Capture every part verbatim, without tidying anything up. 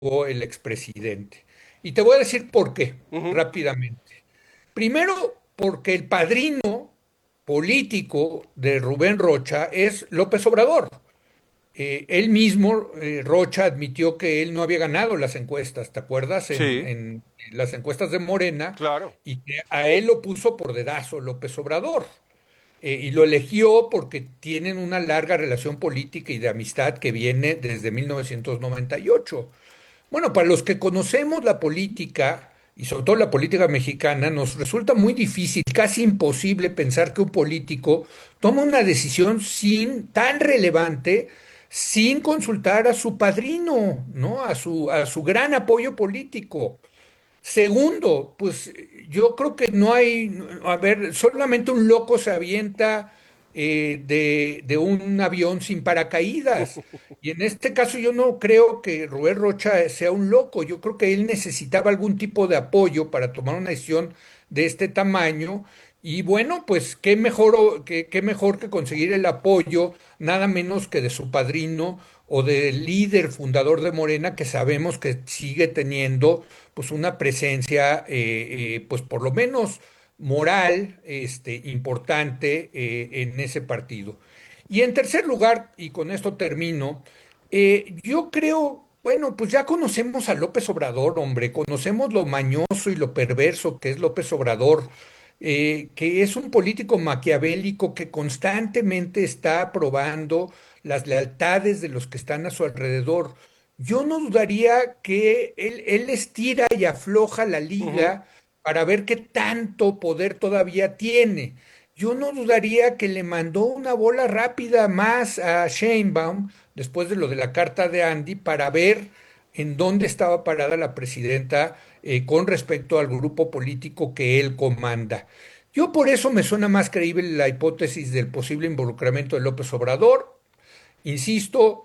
o el expresidente. Y te voy a decir por qué, Ujú. rápidamente. Primero, porque el padrino político de Rubén Rocha es López Obrador. Eh, él mismo, eh, Rocha, admitió que él no había ganado las encuestas, ¿te acuerdas? En, Sí, en las encuestas de Morena, claro. y que a él lo puso por dedazo López Obrador. Eh, y lo eligió porque tienen una larga relación política y de amistad que viene desde mil novecientos noventa y ocho. Bueno, para los que conocemos la política, y sobre todo la política mexicana, nos resulta muy difícil, casi imposible pensar que un político toma una decisión sin tan relevante, sin consultar a su padrino, ¿no? A su, a su gran apoyo político. Segundo, pues yo creo que no hay, a ver, solamente un loco se avienta eh, de, de un avión sin paracaídas. Y en este caso yo no creo que Rubén Rocha sea un loco, yo creo que él necesitaba algún tipo de apoyo para tomar una decisión de este tamaño. Y bueno, pues qué mejor, o- qué, qué mejor que conseguir el apoyo, nada menos que de su padrino o del líder fundador de Morena, que sabemos que sigue teniendo pues una presencia, eh, eh, pues por lo menos moral, este, importante eh, en ese partido. Y en tercer lugar, y con esto termino, eh, yo creo, bueno, pues ya conocemos a López Obrador, hombre, conocemos lo mañoso y lo perverso que es López Obrador, eh, que es un político maquiavélico que constantemente está probando las lealtades de los que están a su alrededor. Yo no dudaría que él, él estira y afloja la Ujú. liga para ver qué tanto poder todavía tiene. Yo no dudaría que le mandó una bola rápida más a Sheinbaum después de lo de la carta de Andy para ver en dónde estaba parada la presidenta eh, con respecto al grupo político que él comanda. Yo por eso me suena más creíble la hipótesis del posible involucramiento de López Obrador. Insisto,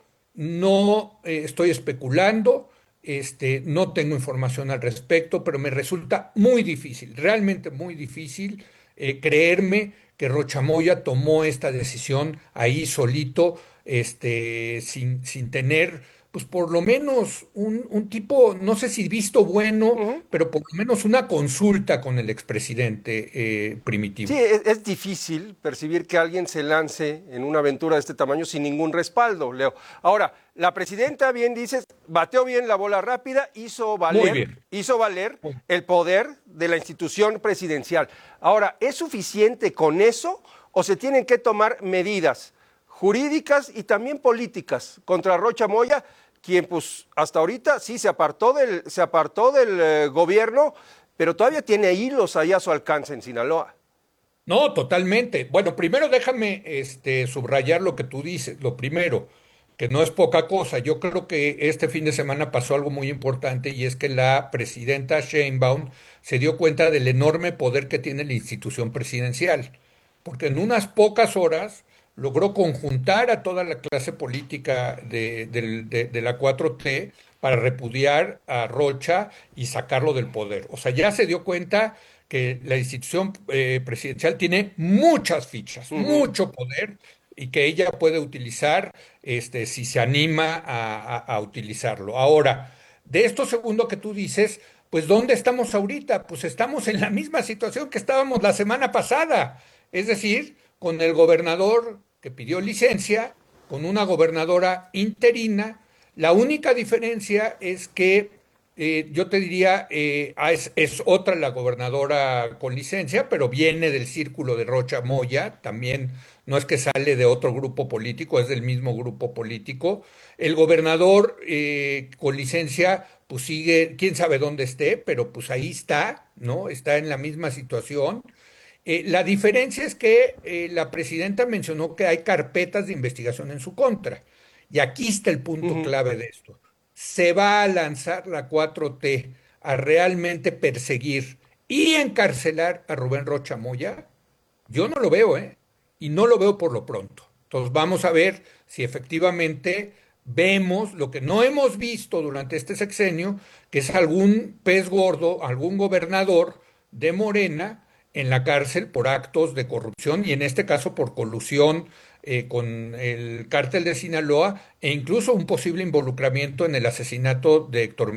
no eh, estoy especulando, este, no tengo información al respecto, pero me resulta muy difícil, realmente muy difícil eh, creerme que Rochamoya tomó esta decisión ahí solito, este, sin, sin tener, pues por lo menos un, un tipo, no sé si visto bueno, Ujú. pero por lo menos una consulta con el expresidente eh, Sí, primitivo. es, es difícil percibir que alguien se lance en una aventura de este tamaño sin ningún respaldo, Leo. Ahora, la presidenta, bien dices, bateó bien la bola rápida, hizo Muy valer, bien. hizo valer el poder de la institución presidencial. Ahora, ¿es suficiente con eso o se tienen que tomar medidas jurídicas y también políticas contra Rocha Moya, quien pues hasta ahorita sí se apartó del, se apartó del eh, gobierno, pero todavía tiene hilos ahí a su alcance en Sinaloa? No, totalmente. Bueno, primero déjame este, subrayar lo que tú dices. Lo primero, que no es poca cosa. Yo creo que este fin de semana pasó algo muy importante y es que la presidenta Sheinbaum se dio cuenta del enorme poder que tiene la institución presidencial, porque en unas pocas horas logró conjuntar a toda la clase política de, del- de de la cuatro T para repudiar a Rocha y sacarlo del poder. O sea, ya se dio cuenta que la institución eh, presidencial tiene muchas fichas, Ujú. mucho poder y que ella puede utilizar este, si se anima a, a- a utilizarlo. Ahora, de esto segundo que tú dices, pues ¿dónde estamos ahorita? Pues estamos en la misma situación que estábamos la semana pasada, es decir, con el gobernador que pidió licencia, con una gobernadora interina. La única diferencia es que eh, yo te diría, eh, ah, es, es otra la gobernadora con licencia, pero viene del círculo de Rocha Moya, también no es que sale de otro grupo político, es del mismo grupo político. El gobernador eh, con licencia, pues sigue, quién sabe dónde esté, pero pues ahí está, ¿no? Está en la misma situación. Eh, la diferencia es que eh, la presidenta mencionó que hay carpetas de investigación en su contra. Y aquí está el punto Ujú. clave de esto. ¿Se va a lanzar la cuatro T a realmente perseguir y encarcelar a Rubén Rocha Moya? Yo no lo veo, ¿eh? Y no lo veo por lo pronto. Entonces vamos a ver si efectivamente vemos lo que no hemos visto durante este sexenio, que es algún pez gordo, algún gobernador de Morena en la cárcel por actos de corrupción y en este caso por colusión eh, con el cártel de Sinaloa e incluso un posible involucramiento en el asesinato de Héctor